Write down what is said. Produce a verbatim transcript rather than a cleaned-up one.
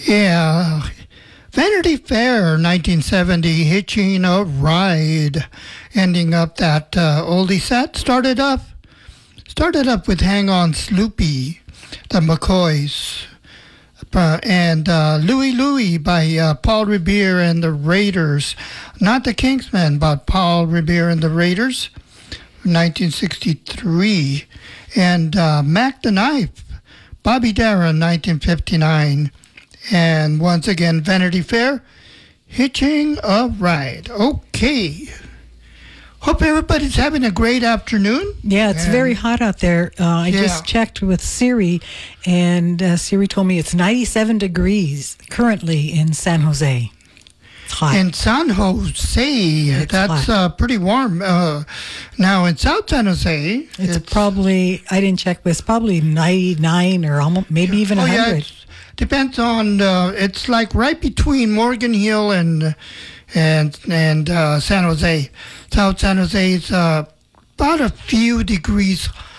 Yeah. Vanity Fair, nineteen seventy, Hitching a Ride. Ending up that uh, oldie set. Started up, started up with Hang On Sloopy, the McCoys. Uh, and uh, Louie Louie by uh, Paul Revere and the Raiders. Not the Kingsmen, but Paul Revere and the Raiders, nineteen sixty-three. And uh, Mac the Knife, Bobby Darin, nineteen fifty-nine. And once again, Vanity Fair, Hitching a Ride. Okay. Hope everybody's having a great afternoon. Yeah, it's and, very hot out there. Uh, I yeah. just checked with Siri, and uh, Siri told me it's ninety-seven degrees currently in San Jose. It's hot. In San Jose, It's that's uh, pretty warm. Uh, now, in South San Jose, it's, it's probably, I didn't check, but it's probably ninety-nine or almost, maybe even oh, one hundred. Yeah, it depends on, uh, it's like right between Morgan Hill and and and uh, San Jose. South San Jose is uh, about a few degrees